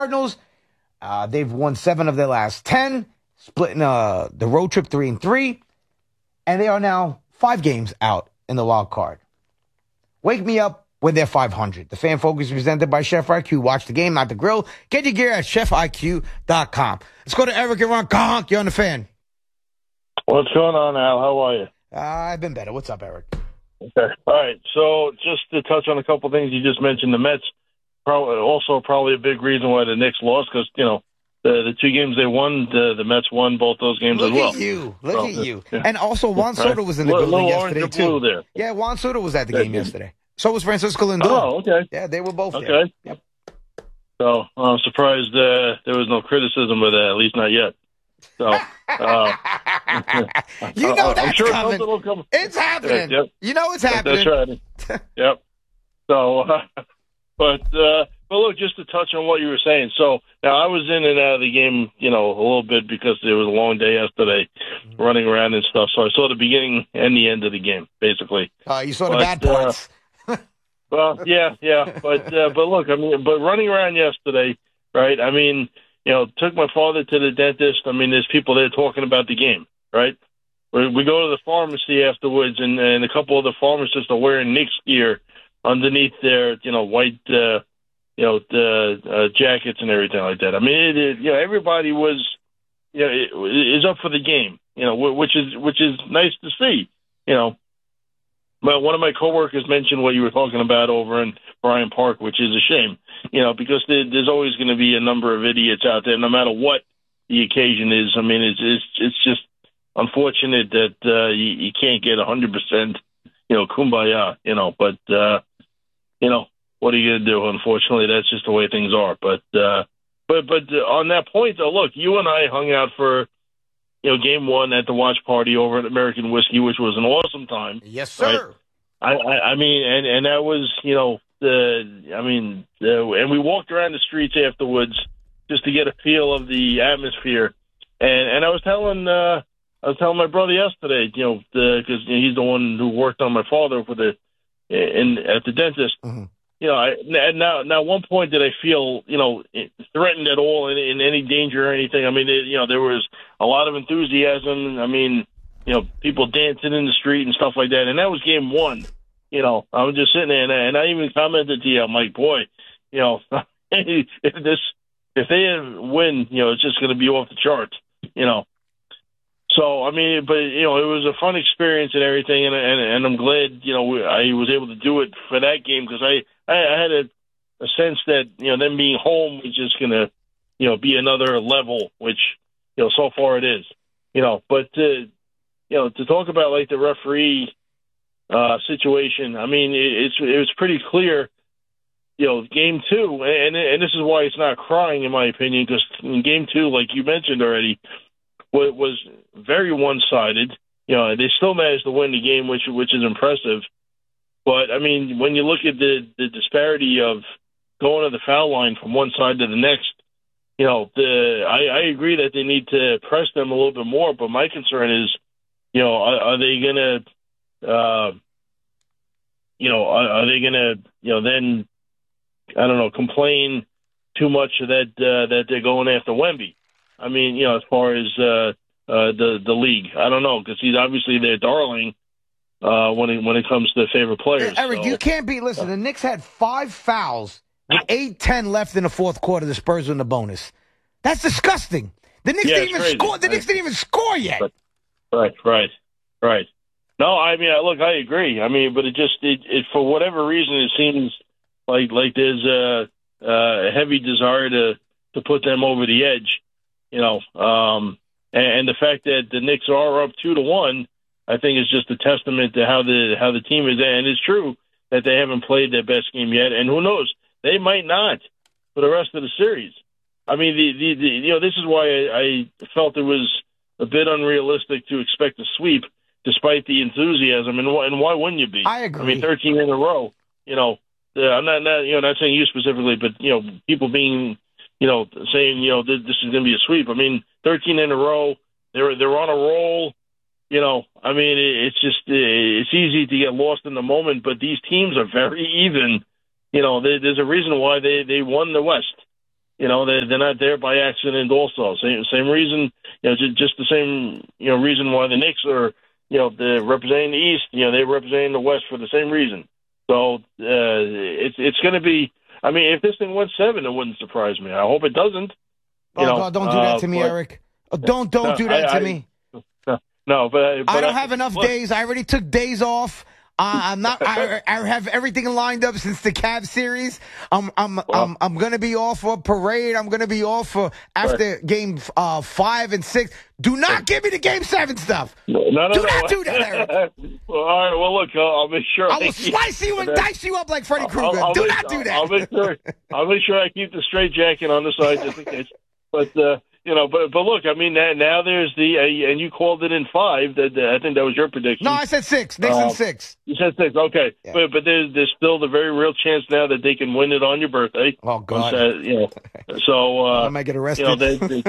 Cardinals. They've won 7 of their last 10, splitting the road trip 3-3, and they are now 5 games out in the wild card. Wake me up when they're 500. The Fan Focus is presented by Chef IQ. Watch the game, not the grill. Get your gear at chefiq.com. Let's go to Eric and Ronkonkoma. You're on the Fan. What's going on, Al? How are you? I've been better. What's up, Eric? Okay. All right. So just to touch on a couple things you just mentioned, the Mets probably a big reason why the Knicks lost because, the 2 games they won, the Mets won both those games as well. Look at you. Yeah. And also Juan Soto was in the building yesterday, too. There. Yeah, Juan Soto was at the game yesterday. So was Francisco Lindor. Oh, okay. Yeah, they were both there. Okay. Yep. So I'm surprised there was no criticism of that, at least not yet. So, that's sure coming. It's happening. Yep. You know it's happening. That's right. Yep. So, but look, just to touch on what you were saying. So now I was in and out of the game, a little bit because it was a long day yesterday, running around and stuff. So I saw the beginning and the end of the game, basically. You saw the bad parts. Well, yeah. But look, but running around yesterday, right? Took my father to the dentist. There's people there talking about the game, right? We go to the pharmacy afterwards, and a couple of the pharmacists are wearing Knicks gear underneath their, white, jackets and everything like that. Everybody was, is up for the game, which is nice to see, But one of my coworkers mentioned what you were talking about over in Bryant Park, which is a shame, because there's always going to be a number of idiots out there, no matter what the occasion is. It's just unfortunate that you can't get 100%, kumbaya, but what are you going to do? Unfortunately, that's just the way things are. But on that point, though, look, you and I hung out for game 1 at the watch party over at American Whiskey, which was an awesome time. Yes, sir. Right? And that was, and we walked around the streets afterwards just to get a feel of the atmosphere. And I was telling my brother yesterday, because he's the one who worked on my father at the dentist. Mm-hmm. Now, one point did I feel, threatened at all in any danger or anything? There was a lot of enthusiasm. People dancing in the street and stuff like that. And that was game 1. I was just sitting there and I even commented to you, I'm like, boy, if they win, it's just going to be off the charts, So, but, it was a fun experience and everything. And I'm glad, I was able to do it for that game because I had a sense that, them being home was just going to, be another level, which, so far it is, but, to talk about like the referee situation, it was pretty clear, game 2, and this is why it's not crying in my opinion, because in game 2, like you mentioned already, was very one-sided. They still managed to win the game, which is impressive. But when you look at the disparity of going to the foul line from one side to the next, I agree that they need to press them a little bit more. But my concern is, are they gonna, then I don't know, complain too much that they're going after Wemby? As far as the league, I don't know, because he's obviously their darling when it comes to favorite players. Eric, you can't be. Listen, the Knicks had 5 fouls with 8:10 left in the fourth quarter. The Spurs win the bonus. That's disgusting. The Knicks didn't even score. The Knicks didn't even score yet. Right. No, look, I agree. But it for whatever reason, it seems like there's a heavy desire to put them over the edge. And the fact that the Knicks are up 2-1, I think is just a testament to how the team is. And it's true that they haven't played their best game yet, and who knows, they might not for the rest of the series. This is why I felt it was a bit unrealistic to expect a sweep, despite the enthusiasm. And why wouldn't you be? I agree. 13 in a row. I'm not saying you specifically, but people being saying this is going to be a sweep. 13 in a row. They're on a roll. It's easy to get lost in the moment, but these teams are very even. There's a reason why they won the West. You know, they're not there by accident. Also, same reason. You know, just the same reason why the Knicks are they're representing the East. You know, they're representing the West for the same reason. So it's going to be. I mean, if this thing went 7, it wouldn't surprise me. I hope it doesn't. God, don't do that to me, Eric. Don't do that to me. No, but I don't have enough days. I already took days off. I'm not. I have everything lined up since the Cavs series. I'm gonna be off for a parade. I'm gonna be off for after game 5 and 6. Do not give me the game 7 stuff. No. Do not do that, Eric. Well, all right. Well, look, I'll make sure. I will slice you and dice you up like Freddy Krueger. Do not do that. I'll make sure I keep the straight jacket on the side just in case. But but look, I mean, now there's and you called it in 5. I think that was your prediction. No, I said 6. Knicks in 6. You said 6. Okay, yeah. But there's still the very real chance now that they can win it on your birthday. Oh God! So I might get arrested.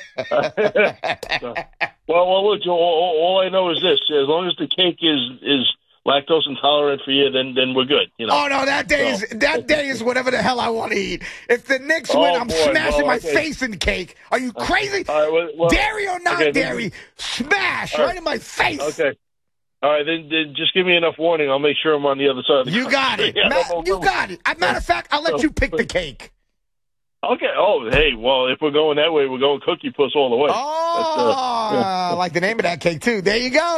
Well, look, all I know is this: as long as the cake is lactose intolerant for you, then we're good. You know. Oh no, that day is whatever the hell I want to eat. If the Knicks win, I'm smashing my face in cake. Are you crazy? Dairy or non-dairy, smash right in my face. Okay. All right, then just give me enough warning. I'll make sure I'm on the other side of the You got it. You got it. As a matter of fact, I'll let you pick the cake. Okay. Oh, hey. Well, if we're going that way, we're going Cookie Puss all the way. Oh, I like the name of that cake too. There you go.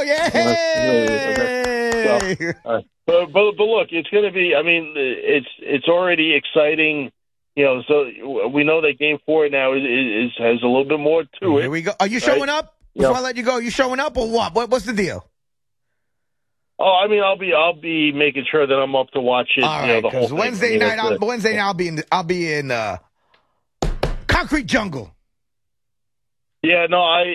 Yay! But look, it's going to be. I mean, it's already exciting. You know, so we know that Game 4 now has a little bit more to it. Here we go. Are you showing up? Before I let you go, you showing up or what? What's the deal? Oh, I mean, I'll be making sure that I'm up to watch it. All right, because Wednesday night, I'll be in Concrete Jungle. Yeah, no, I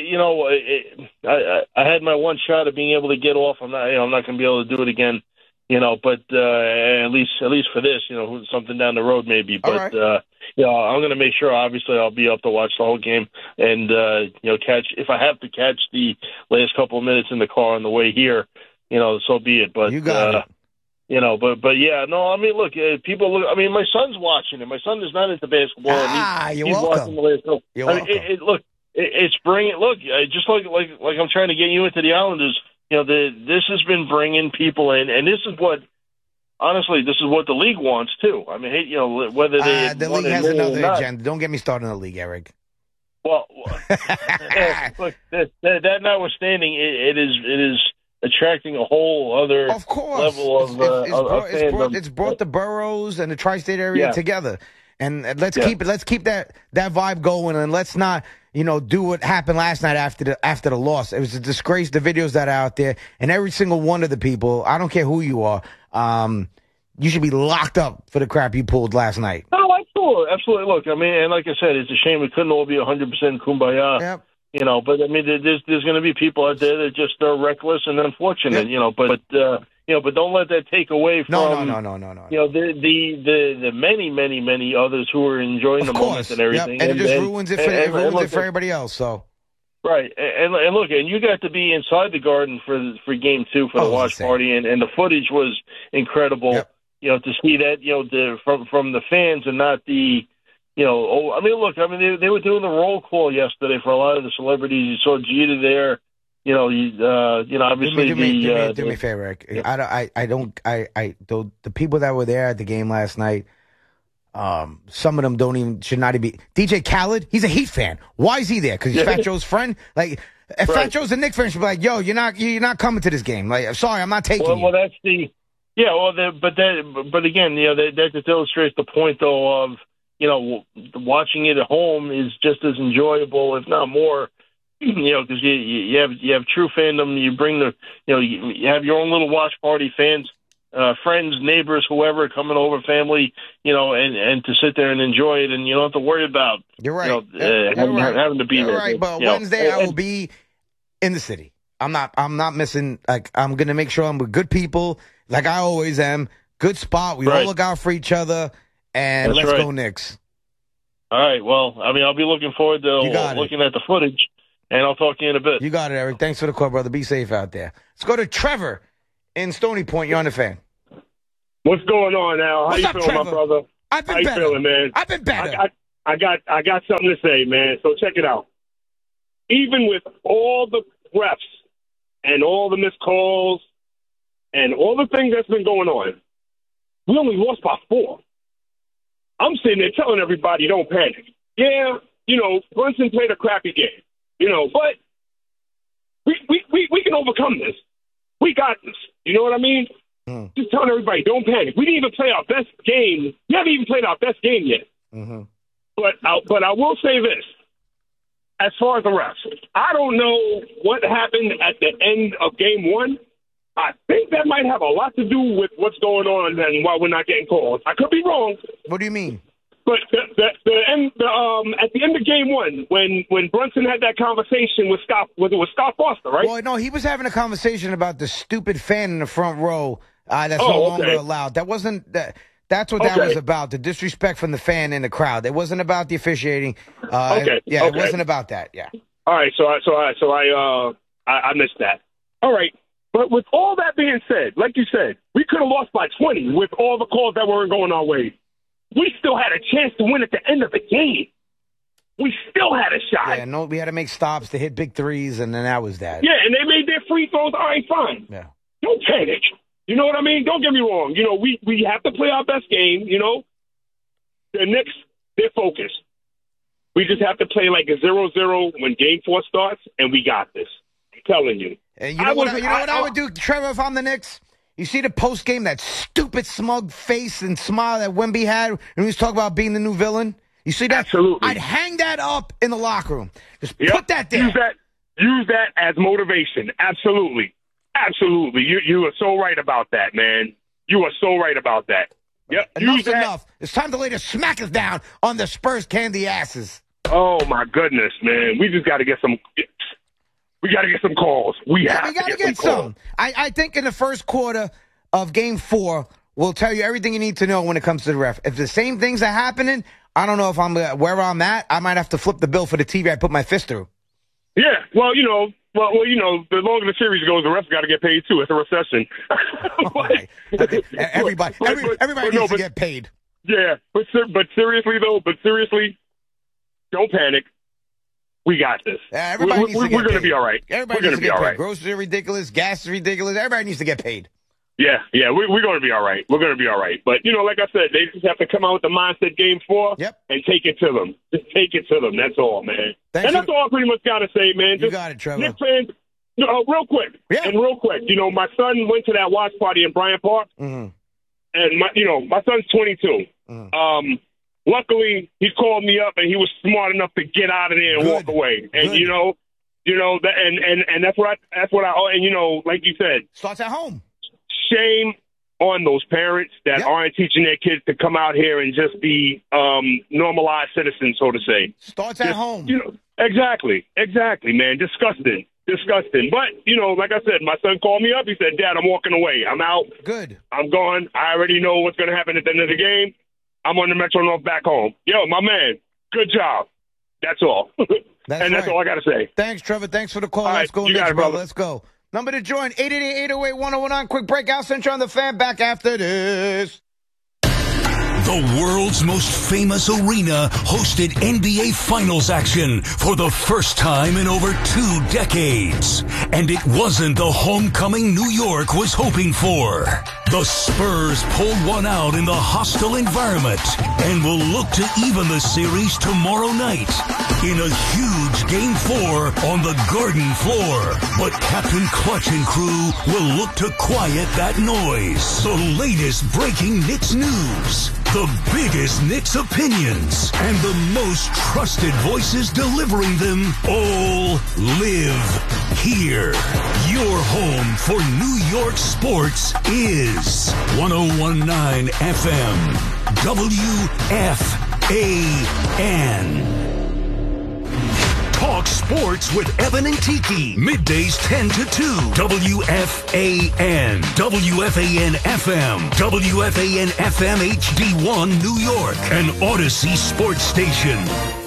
had my one shot of being able to get off. I'm not going to be able to do it again. You know, but at least for this, something down the road maybe. But I'm going to make sure. Obviously, I'll be up to watch the whole game and catch if I have to catch the last couple of minutes in the car on the way here. So be it. But you got it. But yeah, no. I mean, look, people look. I mean, my son's watching it. My son is not into basketball. You're he's welcome. Watching the last couple. You're welcome. Look, it's bringing. Look, just like I'm trying to get you into the Islanders. This has been bringing people in, and this is what. Honestly, this is what the league wants too. I mean, whether they the league has another agenda. Don't get me started on the league, Eric. Well, look, that notwistanding, it is attracting a whole other level of fandom. It's brought the boroughs and the tri-state area together, and let's keep that vibe going, and let's not do what happened last night after the loss. It was a disgrace. The videos that are out there, and every single one of the people, I don't care who you are, you should be locked up for the crap you pulled last night. Oh, absolutely. Look, I mean, and like I said, it's a shame it couldn't all be 100% kumbaya. Yep. But I mean, there's going to be people out there that just are reckless and unfortunate. Yep. But don't let that take away from no. the many others who are enjoying the moment and everything. Yep. And it just ruins it for everybody else. So right, and look, and you got to be inside the Garden for Game 2 for the watch party, and the footage was incredible. Yep. To see that from the fans and not the. They were doing the roll call yesterday for a lot of the celebrities. You saw Jeter there. Obviously do me a favor, Rick. Yeah. The people that were there at the game last night, some of them should not be. DJ Khaled, he's a Heat fan. Why is he there? Because he's Fat Joe's friend. Like, if Fat Joe's a Knicks fan, should be like, yo, you're not coming to this game. Like, sorry, I'm not taking you. Well, that's the. Yeah, well, but again, that just illustrates the point though of. Watching it at home is just as enjoyable, if not more. Because you have true fandom. You bring you have your own little watch party, fans, friends, neighbors, whoever coming over, family. And to sit there and enjoy it, and you don't have to worry about. You're right. Having to be there. Right, but Wednesday I will be in the city. I'm not missing. Like, I'm gonna make sure I'm with good people, like I always am. Good spot. We all look out for each other. And let's go Knicks. All right. Well, I mean, I'll be looking forward to looking at the footage, and I'll talk to you in a bit. You got it, Eric. Thanks for the call, brother. Be safe out there. Let's go to Trevor in Stony Point. You're on the Fan. What's going on, Al? How you feeling, Trevor? my brother? I've been better. How you feeling, man? I've been better. I got something to say, man. So check it out. Even with all the refs and all the missed calls and all the things that's been going on, we only lost by 4. I'm sitting there telling everybody, don't panic. Yeah, Brunson played a crappy game, but we can overcome this. We got this. You know what I mean? Just telling everybody, don't panic. We didn't even play our best game. We haven't even played our best game yet. Mm-hmm. But I will say this. As far as the refs, I don't know what happened at the end of game 1. I think that might have a lot to do with what's going on and why we're not getting calls. I could be wrong. What do you mean? But at the end of game 1, when Brunson had that conversation with Scott, was it with Scott Foster, right? Well, no, he was having a conversation about the stupid fan in the front row that's no longer allowed. That wasn't that. That's what that was about, the disrespect from the fan in the crowd. It wasn't about the officiating. It wasn't about that, yeah. All right, so I missed that. All right, but with all that being said, like you said, we could have lost by 20 with all the calls that weren't going our way. We still had a chance to win at the end of the game. We still had a shot. Yeah, no, we had to make stops to hit big threes, and then that was that. Yeah, and they made their free throws. All right, fine. Yeah. Don't panic. You know what I mean? Don't get me wrong. We have to play our best game, The Knicks, they're focused. We just have to play like a 0-0 when game 4 starts, and we got this. I'm telling you. You know what I would do, Trevor, if I'm the Knicks? You see the post game, that stupid smug face and smile that Wemby had when he was talking about being the new villain? You see that? Absolutely. I'd hang that up in the locker room. Just put that there. Use that as motivation. Absolutely. Absolutely. You are so right about that, man. You are so right about that. Yep. Enough's enough. It's time to lay the smackers down on the Spurs candy asses. Oh, my goodness, man. We just got to get some... We got to get some calls. We got to get some. I think in the first quarter of Game 4, we'll tell you everything you need to know when it comes to the ref. If the same things are happening, I don't know if I'm where I'm at. I might have to flip the bill for the TV I put my fist through. Yeah, well, the longer the series goes, the refs got to get paid too. It's a recession. Everybody needs to get paid. Yeah, but seriously, don't panic. We got this. We're going to be all right. Everybody needs to get paid. Groceries are ridiculous. Gas is ridiculous. Everybody needs to get paid. Yeah, we're going to be all right. We're going to be all right. But, like I said, they just have to come out with the mindset game 4 and take it to them. Just take it to them. That's all, man. That's all I pretty much got to say, man. You got it, Trevor. Knicks fans, real quick. Yeah. And real quick, my son went to that watch party in Bryant Park. Mm-hmm. And, my son's 22. Mm-hmm. Luckily, he called me up, and he was smart enough to get out of there and walk away. And, and that's what I like you said. Starts at home. Shame on those parents that aren't teaching their kids to come out here and just be normalized citizens, so to say. Starts at home. Exactly, man. Disgusting. But, like I said, my son called me up. He said, Dad, I'm walking away. I'm out. Good. I'm gone. I already know what's going to happen at the end of the game. I'm on the Metro North back home. Yo, my man, good job. That's all. That's all I got to say. Thanks, Trevor. Thanks for the call. All Let's go, you got it, brother. Let's go. Number to join, 888-808-1019. Quick break. Al Central on the Fan. Back after this. The world's most famous arena hosted NBA Finals action for the first time in over 2 decades. And it wasn't the homecoming New York was hoping for. The Spurs pulled one out in the hostile environment and will look to even the series tomorrow night in a huge Game 4 on the Garden floor. But Captain Clutch and crew will look to quiet that noise. The latest breaking Knicks news, the biggest Knicks opinions, and the most trusted voices delivering them all live here. Your home for New York sports is 101.9 FM WFAN. Talk sports with Evan and Tiki. Middays 10 to 2. WFAN. WFAN FM. WFAN FM HD1 New York. An Odyssey sports station.